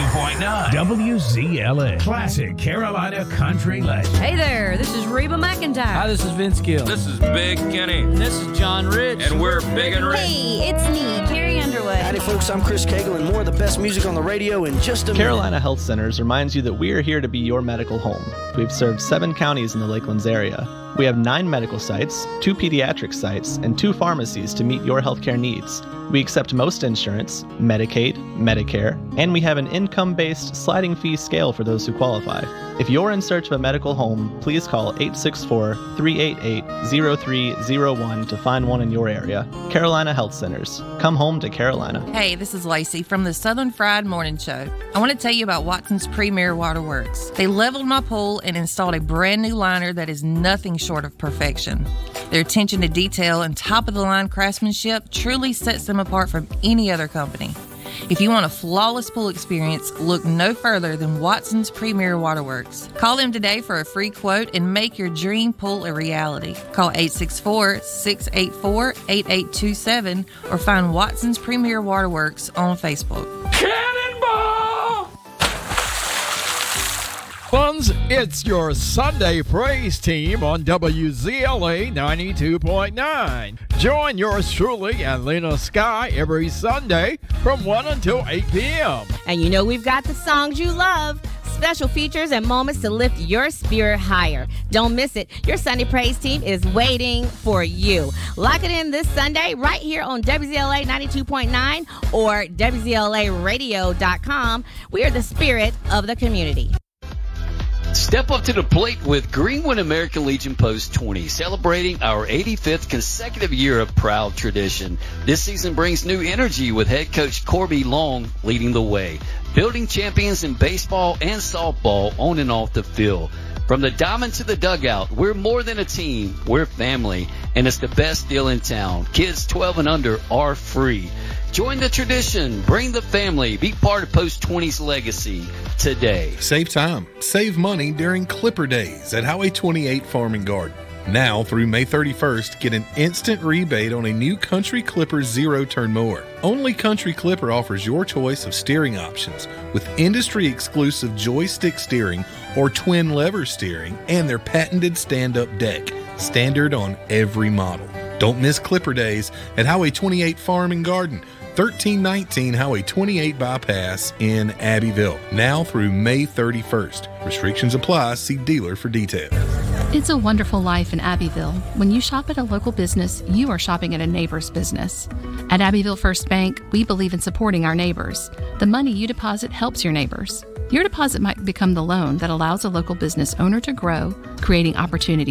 92.9 WZLA. Classic Carolina Country Legend. Hey there, this is Reba McEntire. Hi, this is Vince Gill. This is Big Kenny. And this is John Rich. And we're Big and Rich. Hey, it's me, Carrie Underwood. Howdy, folks. I'm Chris Cagle, and more of the best music on the radio in just a minute. Carolina Health Centers reminds you that we are here to be your medical home. We've served 7 counties in the Lakelands area. We have 9 medical sites, 2 pediatric sites, and 2 pharmacies to meet your healthcare needs. We accept most insurance, Medicaid, Medicare, and we have an income-based sliding fee scale for those who qualify. If you're in search of a medical home, please call 864-388-0301 to find one in your area. Carolina Health Centers. Come home to Carolina. Hey, this is Lacey from the Southern Fried Morning Show. I want to tell you about Watson's Premier Waterworks. They leveled my pool and installed a brand new liner that is nothing short of perfection. Their attention to detail and top-of-the-line craftsmanship truly sets them apart from any other company. If you want a flawless pool experience, look no further than Watson's Premier Waterworks. Call them today for a free quote and make your dream pool a reality. Call 864-684-8827 or find Watson's Premier Waterworks on Facebook. Cannonball! Funds, it's your Sunday Praise Team on WZLA 92.9. Join yours truly and Lena Sky every Sunday from 1 until 8 p.m. And you know we've got the songs you love, special features and moments to lift your spirit higher. Don't miss it. Your Sunday Praise Team is waiting for you. Lock it in this Sunday right here on WZLA 92.9 or WZLAradio.com. We are the spirit of the community. Step up to the plate with Greenwood American Legion Post 20, celebrating our 85th consecutive year of proud tradition. This season brings new energy with head coach Corby Long leading the way, building champions in baseball and softball on and off the field. From the diamond to the dugout, we're more than a team, we're family, and it's the best deal in town. Kids 12 and under are free. Join the tradition, bring the family, be part of Post 20's legacy today. Save time, save money during Clipper Days at Highway 28 Farm and Garden. Now through May 31st, get an instant rebate on a new Country Clipper zero-turn mower. Only Country Clipper offers your choice of steering options with industry-exclusive joystick steering or twin lever steering and their patented stand-up deck, standard on every model. Don't miss Clipper Days at Highway 28 Farm and Garden, 1319 Highway 28 Bypass in Abbeville. Now through May 31st. Restrictions apply. See dealer for details. It's a wonderful life in Abbeville. When you shop at a local business, you are shopping at a neighbor's business. At Abbeville First Bank, we believe in supporting our neighbors. The money you deposit helps your neighbors. Your deposit might become the loan that allows a local business owner to grow, creating opportunities